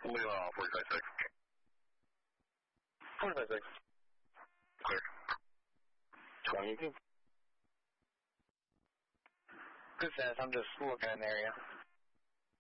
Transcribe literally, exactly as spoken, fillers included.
Leave on forty-five six. forty-five six. Clear. twenty-two. Good sense, I'm just looking at an area.